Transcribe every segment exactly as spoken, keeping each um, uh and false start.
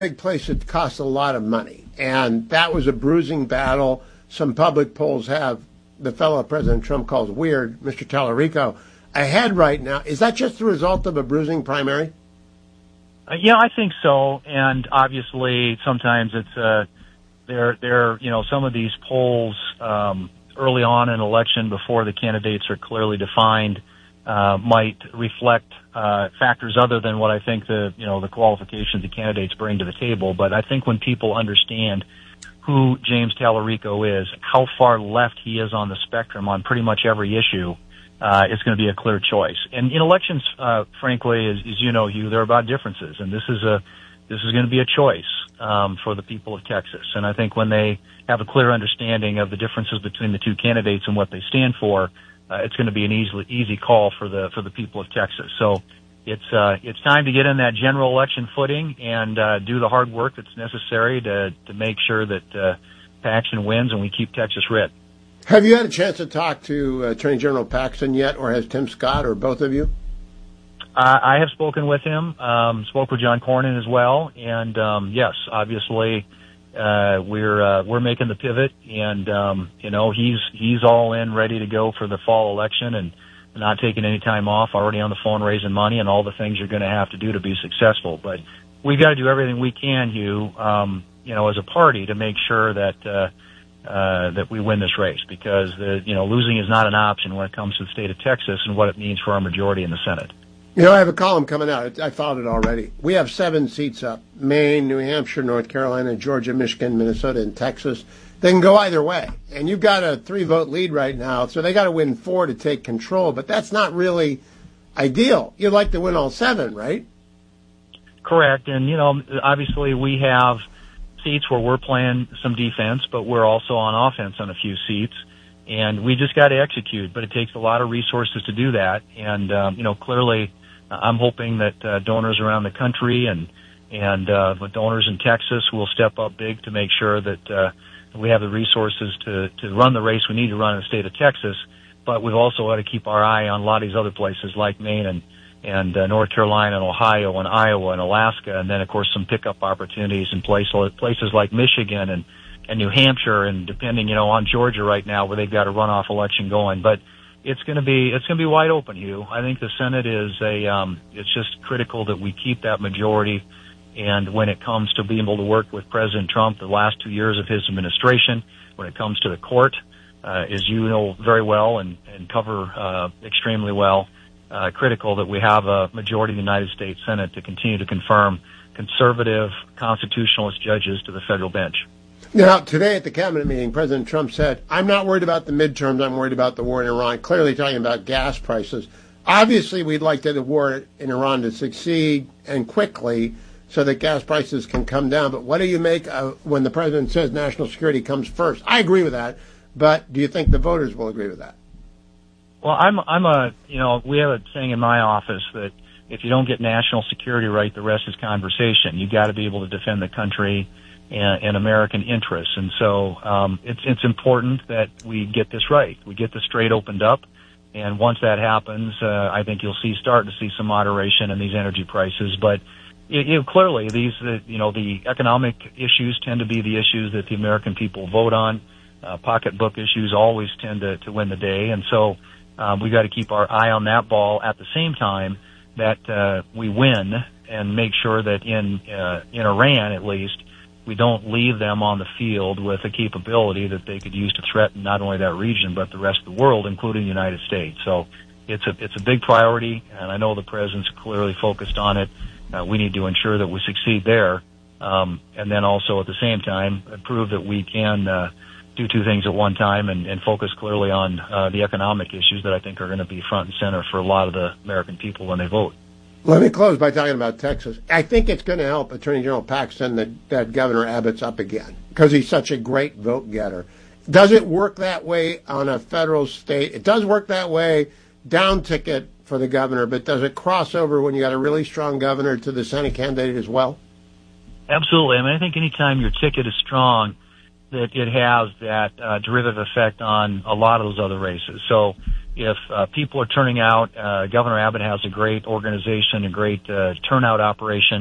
big place that costs a lot of money. And that was a bruising battle. Some public polls have the fellow President Trump calls weird, Mister Tallarico, ahead right now. Is that just the result of a bruising primary? Uh, yeah, I think so. And obviously, sometimes it's uh, there. There, you know, some of these polls um, early on in an election, before the candidates are clearly defined, uh, might reflect uh, factors other than what I think the you know the qualifications the candidates bring to the table. But I think when people understand who James Tallarico is, how far left he is on the spectrum on pretty much every issue, uh, it's going to be a clear choice. And in elections, uh, frankly, as, as you know, Hugh, they're about differences, and this is a this is going to be a choice um, for the people of Texas. And I think when they have a clear understanding of the differences between the two candidates and what they stand for, uh, it's going to be an easy easy call for the for the people of Texas. So it's uh, it's time to get in that general election footing and uh, do the hard work that's necessary to to make sure that uh, Paxton wins and we keep Texas red. Have you had a chance to talk to Attorney General Paxton yet, or has Tim Scott, or both of you? Uh, I have spoken with him, um, spoke with John Cornyn as well, and um, yes, obviously uh, we're uh, we're making the pivot, and um, you know he's he's all in, ready to go for the fall election, and not taking any time off, already on the phone raising money and all the things you're going to have to do to be successful. But we've got to do everything we can, Hugh, um, you know, as a party to make sure that uh, uh, that we win this race, because the, you know losing is not an option when it comes to the state of Texas and what it means for our majority in the Senate. You know, I have a column coming out. I filed it already. We have seven seats up: Maine, New Hampshire, North Carolina, Georgia, Michigan, Minnesota, and Texas. They can go either way. And you've got a three-vote lead right now, so they got to win four to take control. But that's not really ideal. You'd like to win all seven, right? Correct. And, you know, obviously we have seats where we're playing some defense, but we're also on offense on a few seats. And we just got to execute. But it takes a lot of resources to do that. And, um, you know, clearly I'm hoping that uh, donors around the country and, and uh, donors in Texas will step up big to make sure that uh, we have the resources to, to run the race we need to run in the state of Texas, but we've also got to keep our eye on a lot of these other places like Maine and, and uh, North Carolina and Ohio and Iowa and Alaska, and then, of course, some pickup opportunities in place, places like Michigan and, and New Hampshire, and depending, you know, on Georgia right now where they've got a runoff election going. But it's going to be it's going to be wide open, Hugh. I think the Senate is a um, it's just critical that we keep that majority. And when it comes to being able to work with President Trump the last two years of his administration, when it comes to the court, uh, as you know very well and, and cover uh, extremely well, uh, critical that we have a majority of the United States Senate to continue to confirm conservative constitutionalist judges to the federal bench. Now, today at the cabinet meeting, President Trump said, I'm not worried about the midterms, I'm worried about the war in Iran, clearly talking about gas prices. Obviously, we'd like the war in Iran to succeed and quickly, so that gas prices can come down. But what do you make of when the president says national security comes first? I agree with that, but do you think the voters will agree with that? Well, I'm, I'm a, you know, we have a saying in my office that if you don't get national security right, the rest is conversation. You got to be able to defend the country and, and American interests. And so, um, it's, it's important that we get this right. We get the strait opened up. And once that happens, uh, I think you'll see, start to see some moderation in these energy prices. But You, you know, clearly, these, uh, you know, the economic issues tend to be the issues that the American people vote on. Uh, pocketbook issues always tend to, to win the day. And so, um, we've got to keep our eye on that ball at the same time that, uh, we win and make sure that in, uh, in Iran, at least, we don't leave them on the field with a capability that they could use to threaten not only that region, but the rest of the world, including the United States. So it's a, it's a big priority, and I know the president's clearly focused on it. Uh, we need to ensure that we succeed there, um, and then also at the same time prove that we can uh, do two things at one time and, and focus clearly on uh, the economic issues that I think are going to be front and center for a lot of the American people when they vote. Let me close by talking about Texas. I think it's going to help Attorney General Paxton that, that Governor Abbott's up again because he's such a great vote getter. Does it work that way on a federal state? It does work that way down ticket for the governor, but does it cross over when you got a really strong governor to the Senate candidate as well? Absolutely. I mean, I think anytime your ticket is strong, that it has that uh, derivative effect on a lot of those other races. So if uh, people are turning out, uh, Governor Abbott has a great organization, a great uh, turnout operation.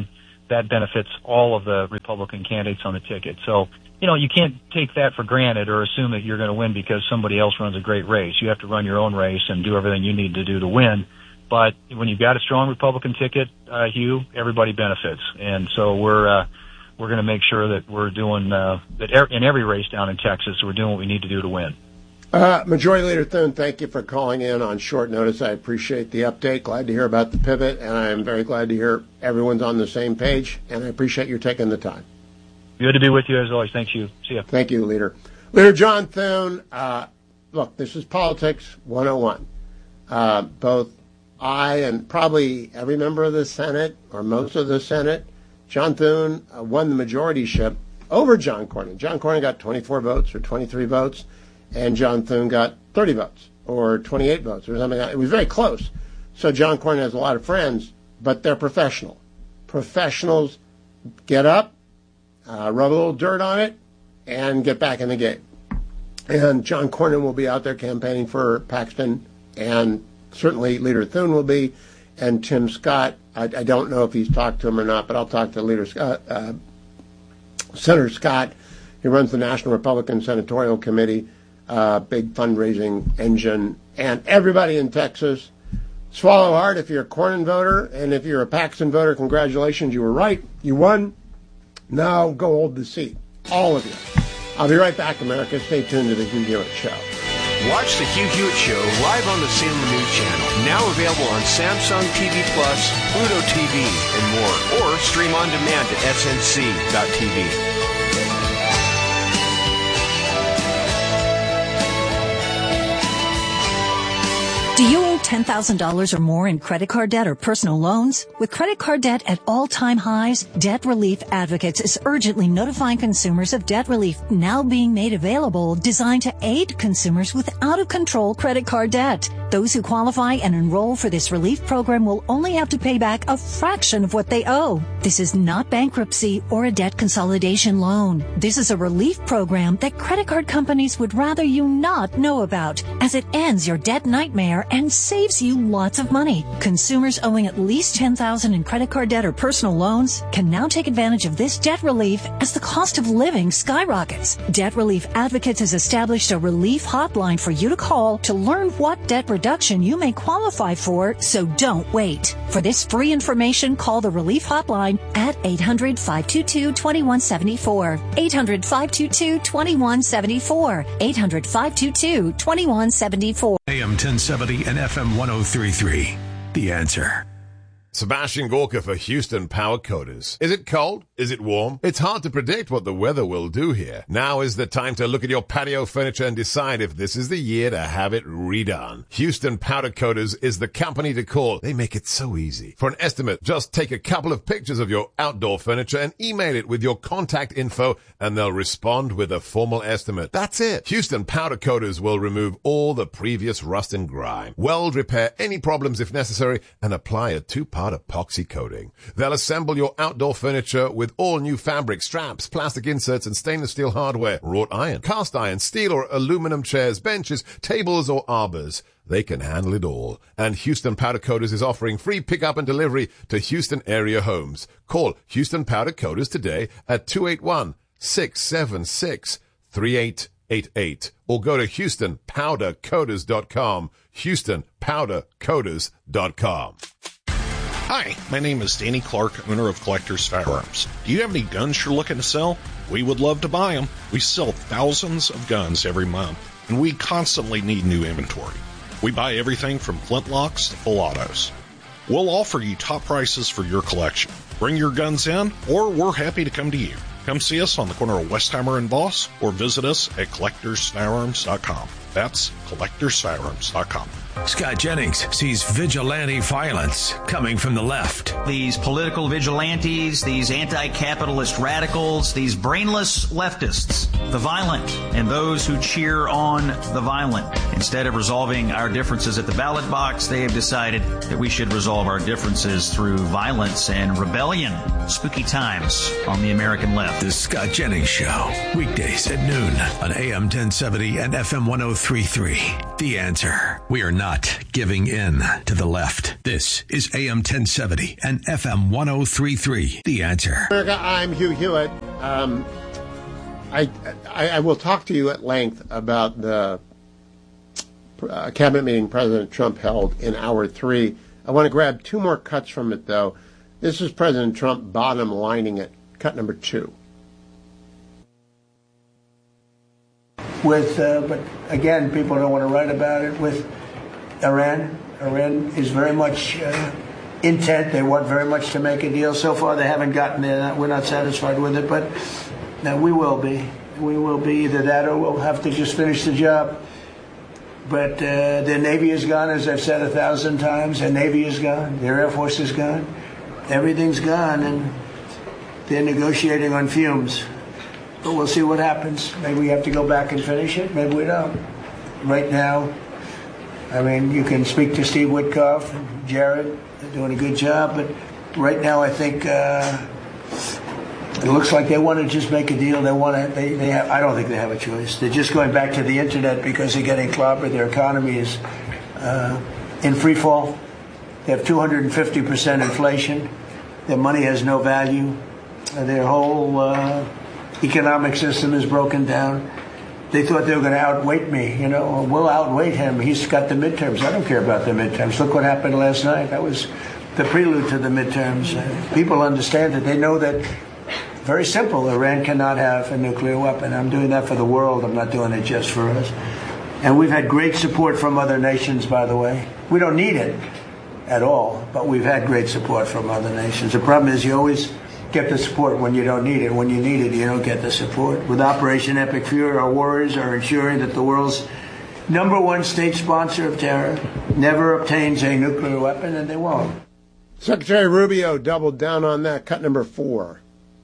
that benefits all of the Republican candidates on the ticket. So, you know, you can't take that for granted or assume that you're going to win because somebody else runs a great race. You have to run your own race and do everything you need to do to win. But when you've got a strong Republican ticket, uh, Hugh, everybody benefits. And so we're, uh, we're going to make sure that we're doing, uh, that er- in every race down in Texas, we're doing what we need to do to win. Uh, Majority Leader Thune, thank you for calling in on short notice. I appreciate the update. Glad to hear about the pivot, and I am very glad to hear everyone's on the same page, and I appreciate your taking the time. Good to be with you as always. Thanks, you. See ya. Thank you, Leader. Leader John Thune, uh, look, this is Politics one oh one. Uh, both I and probably every member of the Senate, or most of the Senate, John Thune uh, won the majorityship over John Cornyn. John Cornyn got twenty-four votes or twenty-three votes, and John Thune got thirty votes or twenty-eight votes or something. It was very close. So John Cornyn has a lot of friends, but they're professional. Professionals get up, uh, rub a little dirt on it, and get back in the game. And John Cornyn will be out there campaigning for Paxton, and certainly Leader Thune will be, and Tim Scott. I, I don't know if he's talked to him or not, but I'll talk to Leader Scott, uh, Senator Scott. He runs the National Republican Senatorial Committee, uh, big fundraising engine, and everybody in Texas, swallow hard if you're a Cornyn voter, and if you're a Paxton voter, congratulations, you were right, you won. Now go hold the seat, all of you. I'll be right back, America. Stay tuned to the Hugh Hewitt Show. Watch the Hugh Hewitt Show live on the Salem News Channel, now available on Samsung T V Plus, Pluto T V, and more, or stream on demand at S N C dot T V. Do you owe ten thousand dollars or more in credit card debt or personal loans? With credit card debt at all-time highs, Debt Relief Advocates is urgently notifying consumers of debt relief now being made available, designed to aid consumers with out-of-control credit card debt. Those who qualify and enroll for this relief program will only have to pay back a fraction of what they owe. This is not bankruptcy or a debt consolidation loan. This is a relief program that credit card companies would rather you not know about, as it ends your debt nightmare and saves you lots of money. Consumers owing at least ten thousand dollars in credit card debt or personal loans can now take advantage of this debt relief as the cost of living skyrockets. Debt Relief Advocates has established a relief hotline for you to call to learn what debt reduction you may qualify for, so don't wait. For this free information, call the relief hotline at eight hundred, five two two, two one seven four. eight hundred, five two two, two one seven four. eight hundred, five two two, two one seven four. A M ten seventy and F M one oh three point three. The Answer. Sebastian Gorka for Houston Power Coaters. Is it cold? Is it warm? It's hard to predict what the weather will do here. Now is the time to look at your patio furniture and decide if this is the year to have it redone. Houston Powder Coaters is the company to call. They make it so easy. For an estimate, just take a couple of pictures of your outdoor furniture and email it with your contact info, and they'll respond with a formal estimate. That's it. Houston Powder Coaters will remove all the previous rust and grime, weld, repair any problems if necessary, and apply a two-part epoxy coating. They'll assemble your outdoor furniture with all new fabric, straps, plastic inserts, and stainless steel hardware, wrought iron, cast iron, steel or aluminum chairs, benches, tables, or arbors. They can handle it all. And Houston Powder Coaters is offering free pickup and delivery to Houston area homes. Call Houston Powder Coaters today at two eight one, six seven six, three eight eight eight or go to Houston Powder Coaters dot com. Houston Powder Coaters dot com. Hi, my name is Danny Clark, owner of Collector's Firearms. Do you have any guns you're looking to sell? We would love to buy them. We sell thousands of guns every month, and we constantly need new inventory. We buy everything from flintlocks to full autos. We'll offer you top prices for your collection. Bring your guns in, or we're happy to come to you. Come see us on the corner of Westheimer and Voss, or visit us at collectors firearms dot com. That's collectors firearms dot com. Scott Jennings sees vigilante violence coming from the left. These political vigilantes, these anti-capitalist radicals, these brainless leftists, the violent, and those who cheer on the violent. Instead of resolving our differences at the ballot box, they have decided that we should resolve our differences through violence and rebellion. Spooky times on the American left. The Scott Jennings Show, weekdays at noon on A M ten seventy and F M one oh three point three. The Answer. We are not giving in to the left. This is A M ten seventy and F M ten thirty-three. The Answer. America, I'm Hugh Hewitt. Um, I, I, I will talk to you at length about the uh, cabinet meeting President Trump held in hour three. I want to grab two more cuts from it, though. This is President Trump bottom lining it. Cut number two. With, uh, but again, people don't want to write about it. With Iran, Iran is very much uh, intent. They want very much to make a deal. So far, they haven't gotten there. We're not satisfied with it, but now we will be. We will be either that or we'll have to just finish the job. But uh, their Navy is gone, as I've said a thousand times. Their Navy is gone. Their Air Force is gone. Everything's gone, and they're negotiating on fumes. But we'll see what happens. Maybe we have to go back and finish it. Maybe we don't. Right now, I mean, you can speak to Steve Witkoff and Jared. They're doing a good job. But right now, I think uh, it looks like they want to just make a deal. They want to. They, they have. I don't think they have a choice. They're just going back to the internet because they're getting clobbered. Their economy is uh, in free fall. They have two hundred fifty percent inflation. Their money has no value. Their whole uh, economic system is broken down. They thought they were going to outweight me. You know, we'll outweight him. He's got the midterms. I don't care about the midterms. Look what happened last night. That was the prelude to the midterms. Uh, people understand it. They know that. Very simple. Iran cannot have a nuclear weapon. I'm doing that for the world. I'm not doing it just for us. And we've had great support from other nations, by the way. We don't need it at all, but we've had great support from other nations. The problem is you always get the support when you don't need it. When you need it, you don't get the support. With Operation Epic Fury, our warriors are ensuring that the world's number one state sponsor of terror never obtains a nuclear weapon, and they won't. Secretary Rubio doubled down on that. Cut number four.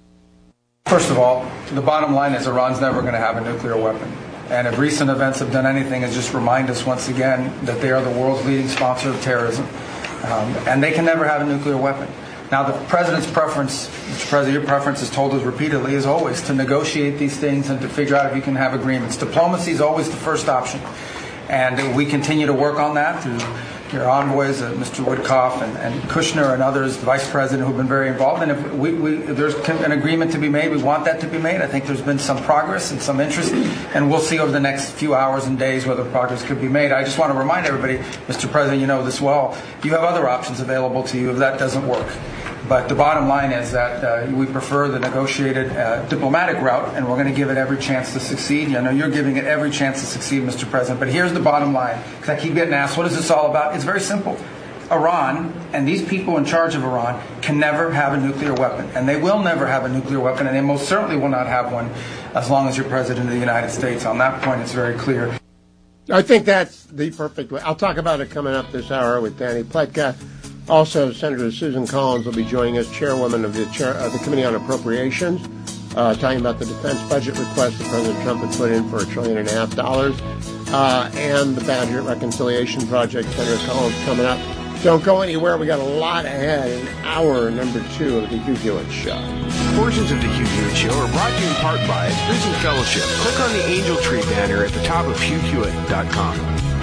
First of all, the bottom line is Iran's never going to have a nuclear weapon. And if recent events have done anything, is just remind us once again that they are the world's leading sponsor of terrorism. Um, and they can never have a nuclear weapon. Now, the president's preference, Mister President, your preference has told us repeatedly, is always to negotiate these things and to figure out if you can have agreements. Diplomacy is always the first option. And we continue to work on that through your envoys, uh, Mister Witkoff and, and Kushner and others, the vice president, who've been very involved. And if, we, we, if there's an agreement to be made, we want that to be made. I think there's been some progress and some interest, and we'll see over the next few hours and days whether progress could be made. I just want to remind everybody, Mister President, you know this well, you have other options available to you if that doesn't work. But the bottom line is that uh, we prefer the negotiated uh, diplomatic route, and we're going to give it every chance to succeed. I know you're giving it every chance to succeed, Mister President. But here's the bottom line, because I keep getting asked, what is this all about? It's very simple. Iran and these people in charge of Iran can never have a nuclear weapon, and they will never have a nuclear weapon, and they most certainly will not have one as long as you're President of the United States. On that point, it's very clear. I think that's the perfect way. I'll talk about it coming up this hour with Danny Pletka. Also, Senator Susan Collins will be joining us, chairwoman of the, chair, of the Committee on Appropriations, uh, talking about the defense budget request that President Trump had put in for a trillion and a half dollars, uh, and the Badger Reconciliation Project. Senator Collins coming up. Don't go anywhere. We got a lot ahead in hour number two of the Hugh Hewitt Show. Portions of the Hugh Hewitt Show are brought to you in part by Prison Fellowship. Click on the Angel Tree banner at the top of hugh hewitt dot com.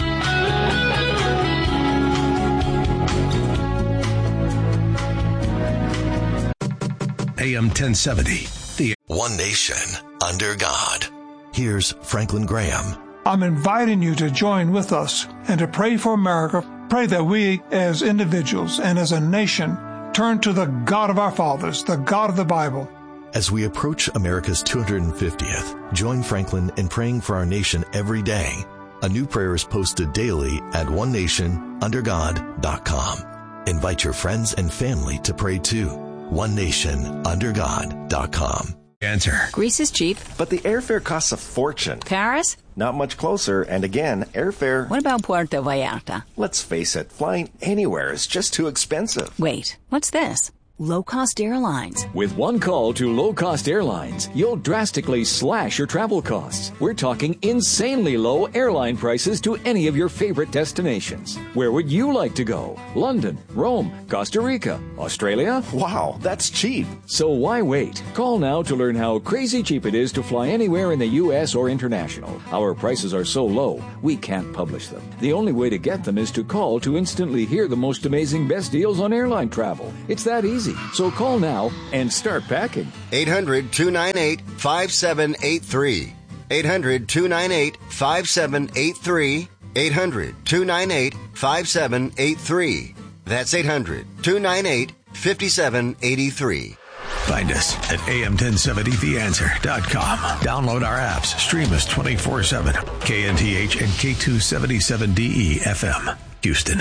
A M ten seventy. The One Nation under God. Here's Franklin Graham. I'm inviting you to join with us and to pray for America. Pray that we as individuals and as a nation turn to the God of our fathers, the God of the Bible. As we approach America's two hundred fiftieth, join Franklin in praying for our nation every day. A new prayer is posted daily at one nation under god dot com. Invite your friends and family to pray too. one nation under god dot com. Answer. Greece is cheap. But the airfare costs a fortune. Paris? Not much closer, and again, airfare... What about Puerto Vallarta? Let's face it, flying anywhere is just too expensive. Wait, what's this? low-cost airlines. With one call to low-cost airlines, you'll drastically slash your travel costs. We're talking insanely low airline prices to any of your favorite destinations. Where would you like to go? London, Rome, Costa Rica, Australia? Wow, that's cheap. So why wait? Call now to learn how crazy cheap it is to fly anywhere in the U S or international. Our prices are so low, we can't publish them. The only way to get them is to call to instantly hear the most amazing best deals on airline travel. It's that easy. So call now and start packing. eight hundred, two nine eight, five seven eight three. eight hundred, two nine eight, five seven eight three. eight hundred, two nine eight, five seven eight three. That's eight hundred, two nine eight, five seven eight three. Find us at A M ten seventy the answer dot com. Download our apps. Stream us twenty-four seven. K N T H and K two seventy-seven D E F M, Houston.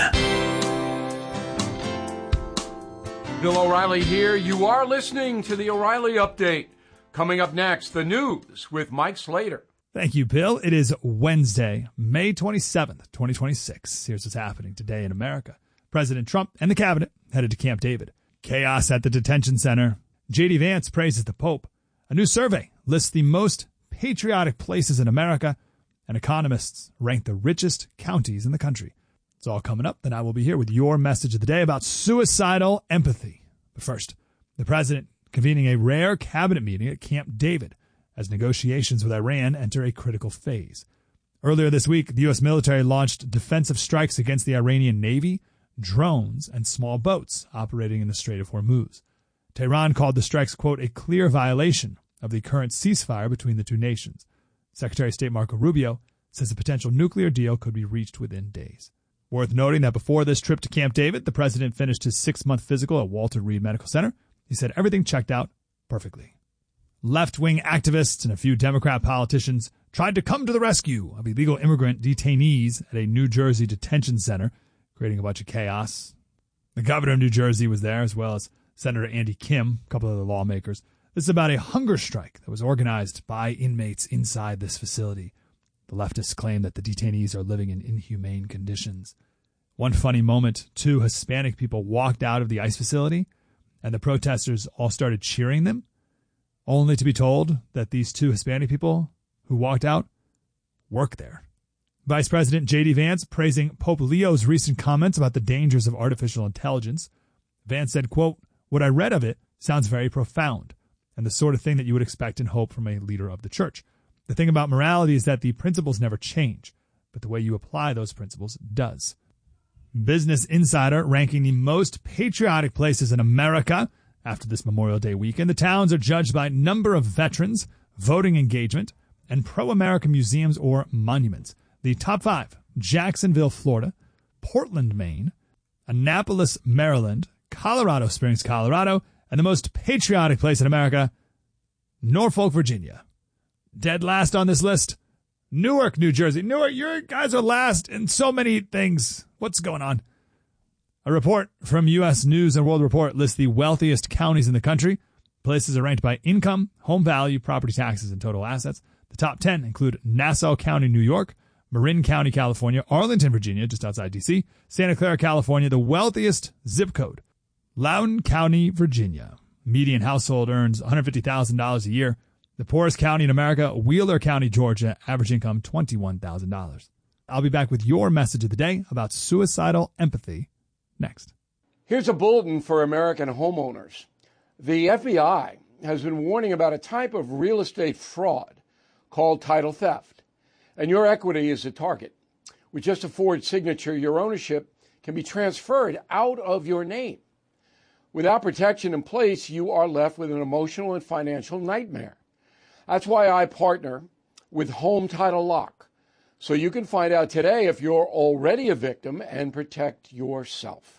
Bill O'Reilly here. You are listening to the O'Reilly Update. Coming up next, the news with Mike Slater. Thank you, Bill. It is Wednesday, May twenty-seventh, twenty twenty-six. Here's what's happening today in America. President Trump and the cabinet headed to Camp David. Chaos at the detention center. J D Vance praises the Pope. A new survey lists the most patriotic places in America, and economists rank the richest counties in the country. It's all coming up, then I will be here with your message of the day about suicidal empathy. But first, the president convening a rare cabinet meeting at Camp David as negotiations with Iran enter a critical phase. Earlier this week, the U S military launched defensive strikes against the Iranian Navy, drones, and small boats operating in the Strait of Hormuz. Tehran called the strikes, quote, a clear violation of the current ceasefire between the two nations. Secretary of State Marco Rubio says a potential nuclear deal could be reached within days. Worth noting that before this trip to Camp David, the president finished his six-month physical at Walter Reed Medical Center. He said everything checked out perfectly. Left-wing activists and a few Democrat politicians tried to come to the rescue of illegal immigrant detainees at a New Jersey detention center, creating a bunch of chaos. The governor of New Jersey was there, as well as Senator Andy Kim, a couple of other lawmakers. This is about a hunger strike that was organized by inmates inside this facility. The leftists claim that the detainees are living in inhumane conditions. One funny moment, two Hispanic people walked out of the ICE facility, and the protesters all started cheering them, only to be told that these two Hispanic people who walked out work there. Vice President J D Vance praising Pope Leo's recent comments about the dangers of artificial intelligence. Vance said, quote, what I read of it sounds very profound and the sort of thing that you would expect and hope from a leader of the church. The thing about morality is that the principles never change, but the way you apply those principles does. Business Insider ranking the most patriotic places in America after this Memorial Day weekend. The towns are judged by number of veterans, voting engagement, and pro-American museums or monuments. The top five: Jacksonville, Florida; Portland, Maine; Annapolis, Maryland; Colorado Springs, Colorado; and the most patriotic place in America, Norfolk, Virginia. Dead last on this list, Newark, New Jersey. Newark, you guys are last in so many things. What's going on? A report from U S News and World Report lists the wealthiest counties in the country. Places are ranked by income, home value, property taxes, and total assets. The top ten include Nassau County, New York; Marin County, California; Arlington, Virginia, just outside D C; Santa Clara, California. The wealthiest zip code, Loudoun County, Virginia. Median household earns one hundred fifty thousand dollars a year. The poorest county in America, Wheeler County, Georgia, average income twenty-one thousand dollars. I'll be back with your message of the day about suicidal empathy next. Here's a bulletin for American homeowners. The F B I has been warning about a type of real estate fraud called title theft, and your equity is a target. With just a Ford signature, your ownership can be transferred out of your name. Without protection in place, you are left with an emotional and financial nightmare. That's why I partner with Home Title Lock, so you can find out today if you're already a victim and protect yourself.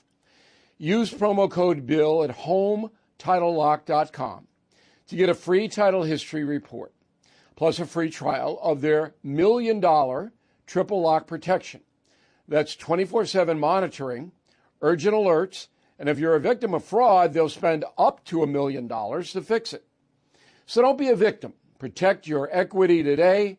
Use promo code BILL at home title lock dot com to get a free title history report, plus a free trial of their million dollar triple lock protection. That's twenty-four seven monitoring, urgent alerts, and if you're a victim of fraud, they'll spend up to a million dollars to fix it. So don't be a victim. Protect your equity today.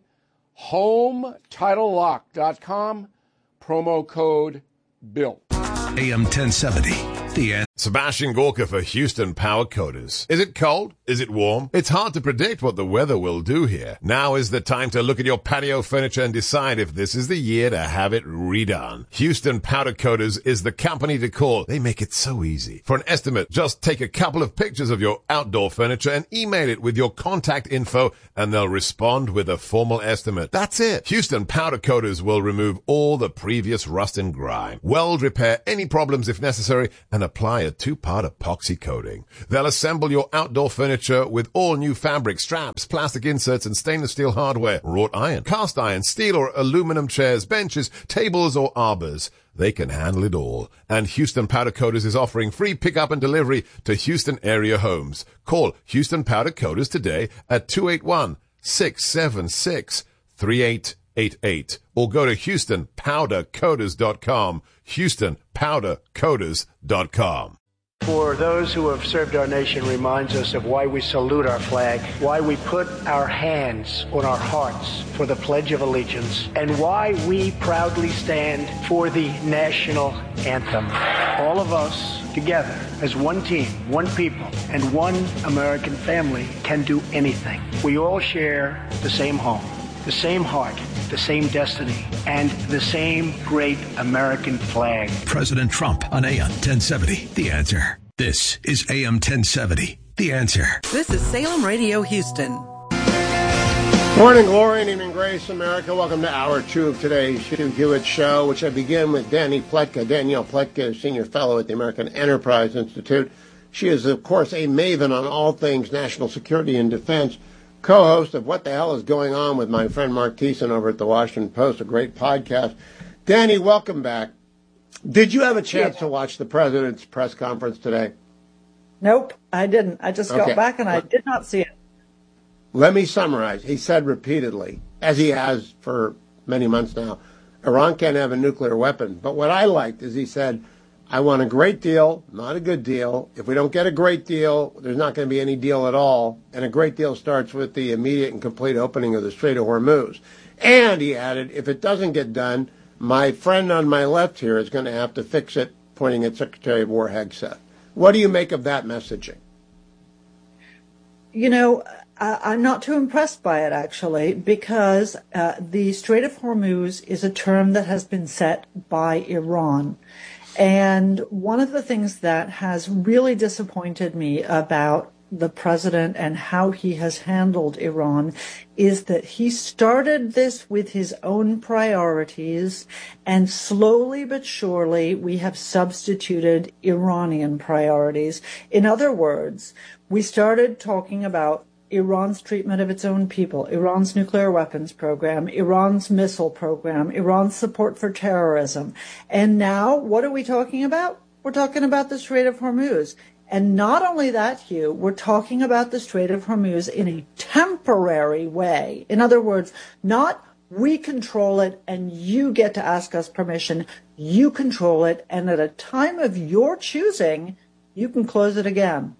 home title lock dot com, promo code BILL. A M ten seventy, The answer. Sebastian Gorka for Houston Power Coders. Is it cold? Is it warm? It's hard to predict what the weather will do here. Now is the time to look at your patio furniture and decide if this is the year to have it redone. Houston Powder Coaters is the company to call. They make it so easy. For an estimate, just take a couple of pictures of your outdoor furniture and email it with your contact info, and they'll respond with a formal estimate. That's it. Houston Powder Coaters will remove all the previous rust and grime, weld repair any problems if necessary, and apply a two-part epoxy coating. They'll assemble your outdoor furniture with all new fabric, straps, plastic inserts, and stainless steel hardware, wrought iron, cast iron, steel or aluminum chairs, benches, tables, or arbors. They can handle it all. And Houston Powder Coaters is offering free pickup and delivery to Houston area homes. Call Houston Powder Coaters today at two eight one, six seven six, three eight eight eight or go to houston powder coaters dot com, houston powder coaters dot com. For those who have served our nation reminds us of why we salute our flag, why we put our hands on our hearts for the Pledge of Allegiance, and why we proudly stand for the national anthem. All of us together as one team, one people, and one American family can do anything. We all share the same home, the same heart, the same destiny, and the same great American flag. President Trump on A M ten seventy. The Answer. This is A M ten seventy. The Answer. This is Salem Radio Houston. Morning, glory, and evening grace, America. Welcome to hour two of today's Hugh Hewitt Show, which I begin with Danny Pletka. Danielle Pletka is Senior Fellow at the American Enterprise Institute. She is, of course, a maven on all things national security and defense, co-host of What the Hell is Going On with my friend Mark Thiessen over at the Washington Post, a great podcast. Danny, welcome back. Did you have a chance yeah. to watch the president's press conference today? Nope, I didn't. I just got okay. back and I did not see it. Let me summarize. He said repeatedly, as he has for many months now, Iran can't have a nuclear weapon. But what I liked is he said, I want a great deal, not a good deal. If we don't get a great deal, there's not going to be any deal at all. And a great deal starts with the immediate and complete opening of the Strait of Hormuz. And he added, if it doesn't get done, my friend on my left here is going to have to fix it, pointing at Secretary of War Hegseth. What do you make of that messaging? You know, I'm not too impressed by it, actually, because uh, the Strait of Hormuz is a term that has been set by Iran. And one of the things that has really disappointed me about the president and how he has handled Iran is that he started this with his own priorities, and slowly but surely we have substituted Iranian priorities. In other words, we started talking about Iran's treatment of its own people, Iran's nuclear weapons program, Iran's missile program, Iran's support for terrorism. And now, what are we talking about? We're talking about the Strait of Hormuz. And not only that, Hugh, we're talking about the Strait of Hormuz in a temporary way. In other words, not we control it and you get to ask us permission. You control it, and at a time of your choosing, you can close it again.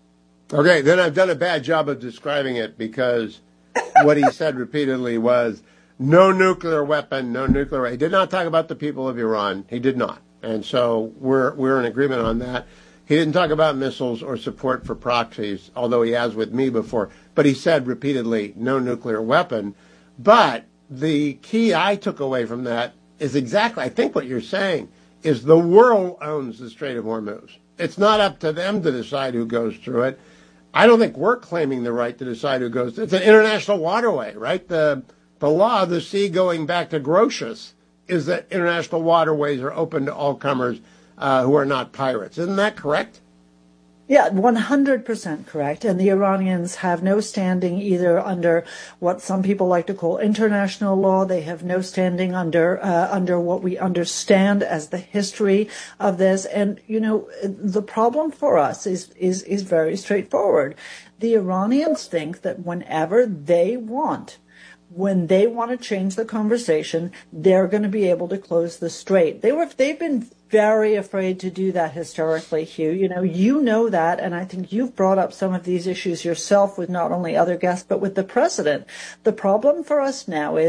Okay, then I've done a bad job of describing it, because what he said repeatedly was no nuclear weapon, no nuclear. He did not talk about the people of Iran. He did not. And so we're we're in agreement on that. He didn't talk about missiles or support for proxies, although he has with me before. But he said repeatedly, no nuclear weapon. But the key I took away from that is exactly, I think what you're saying, is the world owns the Strait of Hormuz. It's not up to them to decide who goes through it. I don't think we're claiming the right to decide who goes through it. It's an international waterway, right? The, the law of the sea going back to Grotius is that international waterways are open to all comers Uh, who are not pirates. Isn't that correct? Yeah, one hundred percent correct. And the Iranians have no standing either under what some people like to call international law. They have no standing under uh, under what we understand as the history of this. And, you know, the problem for us is, is, is very straightforward. The Iranians think that whenever they want, when they want to change the conversation, they're going to be able to close the strait. They were, they've been very afraid to do that historically, Hugh. You know, you know that, and I think you've brought up some of these issues yourself with not only other guests, but with the president. The problem for us now is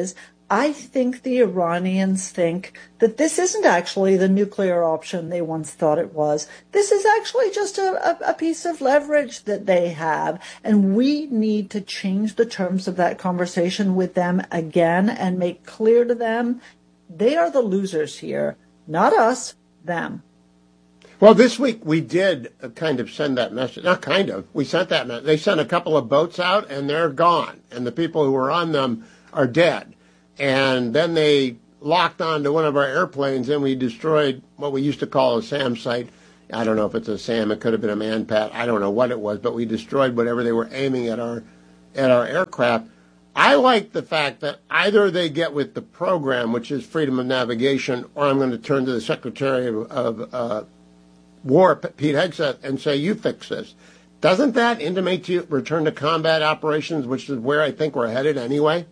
I think the Iranians think that this isn't actually the nuclear option they once thought it was. This is actually just a, a, a piece of leverage that they have. And we need to change the terms of that conversation with them again and make clear to them they are the losers here, not us, them. Well, this week we did kind of send that message. Not kind of. We sent that message. They sent a couple of boats out, and they're gone. And the people who were on them are dead. And then they locked onto one of our airplanes, and we destroyed what we used to call a SAM site. I don't know if it's a SAM. It could have been a Manpat. I don't know what it was, but we destroyed whatever they were aiming at our at our aircraft. I like the fact that either they get with the program, which is freedom of navigation, or I'm going to turn to the Secretary of, of uh, War, Pete Hegseth, and say, you fix this. Doesn't that intimate to you return to combat operations, which is where I think we're headed anyway?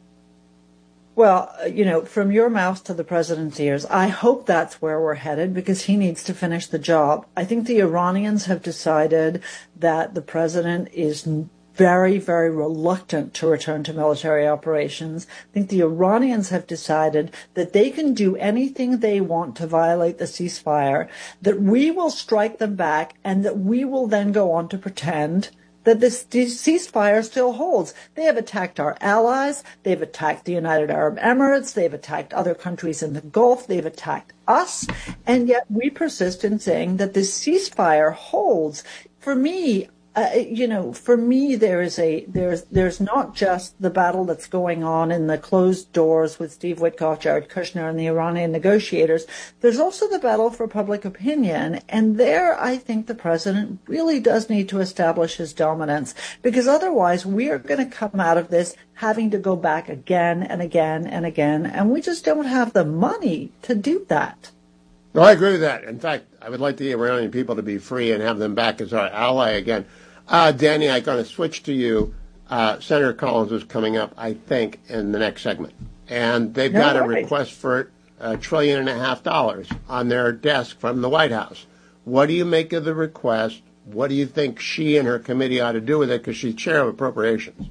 Well, you know, from your mouth to the president's ears, I hope that's where we're headed because he needs to finish the job. I think the Iranians have decided that the president is very, very reluctant to return to military operations. I think the Iranians have decided that they can do anything they want to violate the ceasefire, that we will strike them back, and that we will then go on to pretend that this ceasefire still holds. They have attacked our allies. They've attacked the United Arab Emirates. They've attacked other countries in the Gulf. They've attacked us. And yet we persist in saying that this ceasefire holds. For me, Uh, you know, for me, there is a there's there's not just the battle that's going on in the closed doors with Steve Witkoff, Jared Kushner, and the Iranian negotiators. There's also the battle for public opinion, and there I think the president really does need to establish his dominance, because otherwise we are going to come out of this having to go back again and again and again, and we just don't have the money to do that. No, I agree with that. In fact, I would like the Iranian people to be free and have them back as our ally again. Uh, Danny, I'm going to switch to you. Uh, Senator Collins is coming up, I think, in the next segment. And they've got a request for a trillion and a half dollars on their desk from the White House. What do you make of the request? What do you think she and her committee ought to do with it? Because she's chair of appropriations.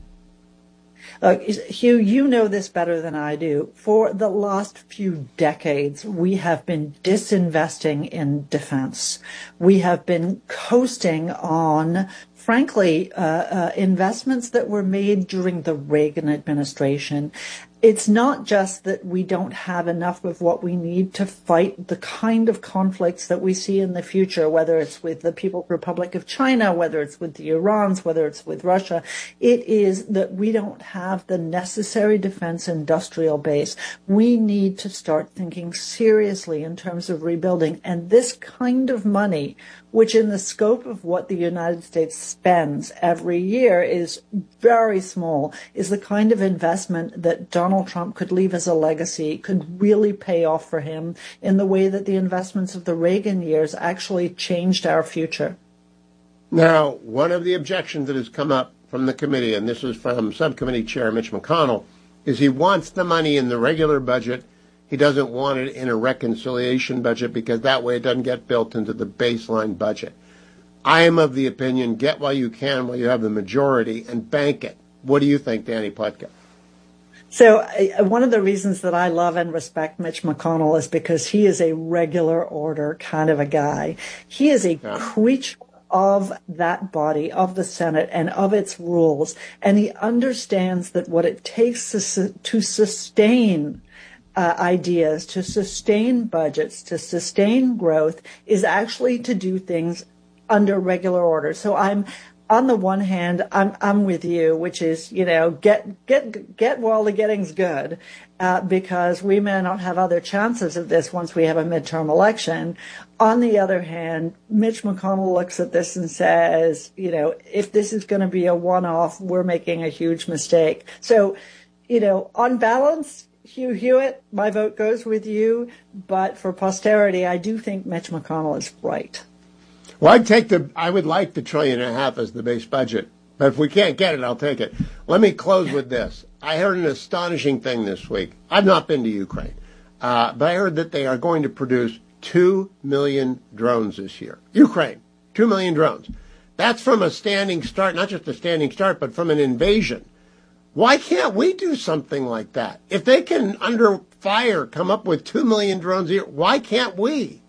Uh, Hugh, you know this better than I do. For the last few decades, we have been disinvesting in defense. We have been coasting on, frankly, uh, uh, investments that were made during the Reagan administration. It's not just that we don't have enough of what we need to fight the kind of conflicts that we see in the future, whether it's with the People's Republic of China, whether it's with the Irans, whether it's with Russia. It is that we don't have the necessary defense industrial base. We need to start thinking seriously in terms of rebuilding. And this kind of money, which in the scope of what the United States spends every year is very small, is the kind of investment that Donald Trump could leave as a legacy, could really pay off for him in the way that the investments of the Reagan years actually changed our future. Now, one of the objections that has come up from the committee, and this is from Subcommittee Chair Mitch McConnell, is he wants the money in the regular budget. He doesn't want it in a reconciliation budget because that way it doesn't get built into the baseline budget. I am of the opinion, get while you can while you have the majority and bank it. What do you think, Danny Pletka? So uh, one of the reasons that I love and respect Mitch McConnell is because he is a regular order kind of a guy. He is a yeah. creature of that body, of the Senate, and of its rules. And he understands that what it takes to, su- to sustain uh, ideas, to sustain budgets, to sustain growth is actually to do things under regular order. So I'm on the one hand, I'm I'm with you, which is, you know, get get get while the getting's good, uh, because we may not have other chances of this once we have a midterm election. On the other hand, Mitch McConnell looks at this and says, you know, if this is going to be a one-off, we're making a huge mistake. So, you know, on balance, Hugh Hewitt, my vote goes with you. But for posterity, I do think Mitch McConnell is right. Well, I'd take the, I would like the trillion and a half as the base budget. But if we can't get it, I'll take it. Let me close with this. I heard an astonishing thing this week. I've not been to Ukraine. Uh, but I heard that they are going to produce two million drones this year. Ukraine, two million drones. That's from a standing start, not just a standing start, but from an invasion. Why can't we do something like that? If they can, under fire, come up with two million drones a year, why can't we?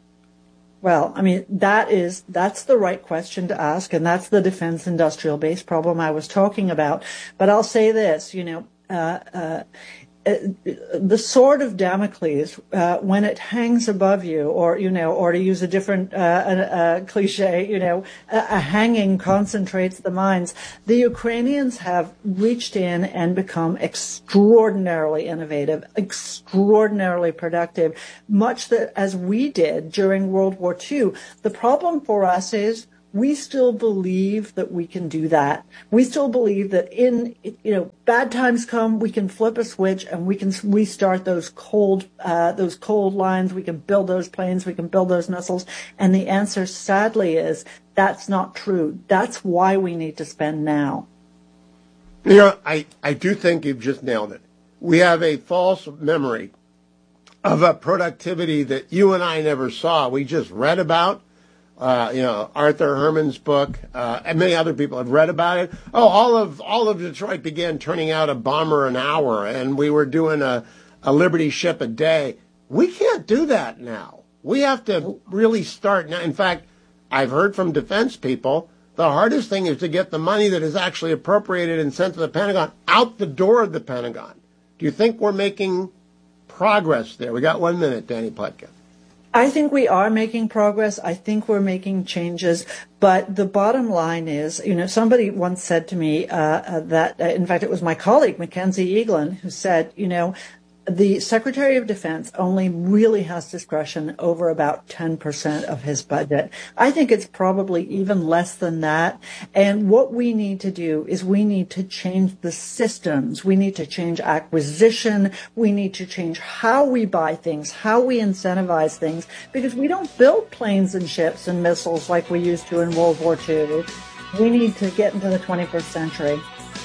Well, I mean, that is, that's the right question to ask, and that's the defense industrial base problem I was talking about. But I'll say this, you know, uh, uh, the sword of Damocles, uh, when it hangs above you, or, you know, or to use a different, uh, uh, cliche, you know, a, a hanging concentrates the minds. The Ukrainians have reached in and become extraordinarily innovative, extraordinarily productive, much that as we did during World War Two. The problem for us is, we still believe that we can do that. We still believe that in, you know, bad times come, we can flip a switch and we can restart those cold, uh, those cold lines. We can build those planes. We can build those missiles. And the answer, sadly, is that's not true. That's why we need to spend now. You know, I, I do think you've just nailed it. We have a false memory of a productivity that you and I never saw. We just read about. Uh, you know, Arthur Herman's book, uh, and many other people have read about it. Oh, all of all of Detroit began turning out a bomber an hour, and we were doing a, a Liberty ship a day. We can't do that now. We have to really start now. In fact, I've heard from defense people, the hardest thing is to get the money that is actually appropriated and sent to the Pentagon out the door of the Pentagon. Do you think we're making progress there? We got one minute, Danny Pletka. I think we are making progress. I think we're making changes. But the bottom line is, you know, somebody once said to me uh, uh, that, uh, in fact, it was my colleague, Mackenzie Eaglin, who said, you know, the Secretary of Defense only really has discretion over about ten percent of his budget. I think it's probably even less than that. And what we need to do is we need to change the systems. We need to change acquisition. We need to change how we buy things, how we incentivize things, because we don't build planes and ships and missiles like we used to in World War Two. We need to get into the twenty-first century.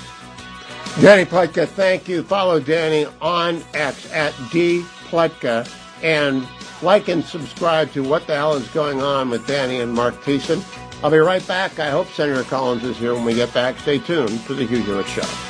Danny Pletka, thank you. Follow Danny on X at D Pletka, and like and subscribe to What the Hell is Going On with Danny and Mark Thiessen. I'll be right back. I hope Senator Collins is here when we get back. Stay tuned for the Hugh Hewitt Show.